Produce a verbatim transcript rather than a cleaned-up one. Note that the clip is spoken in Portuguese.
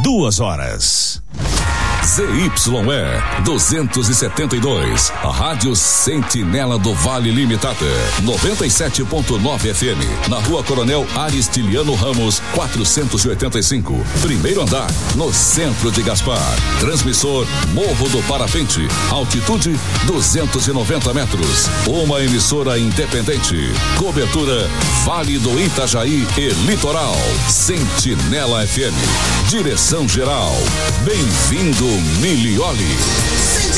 duas horas. Z Y E duzentos e setenta e dois, a Rádio Sentinela do Vale Limitada, noventa e sete ponto nove F M, na Rua Coronel Aristiliano Ramos, quatrocentos e oitenta e cinco, primeiro andar, no centro de Gaspar. Transmissor Morro do Parapente, altitude duzentos e noventa metros. Uma emissora independente. Cobertura Vale do Itajaí e Litoral. Sentinela F M. Direção geral. Bem-vindo, Milioli.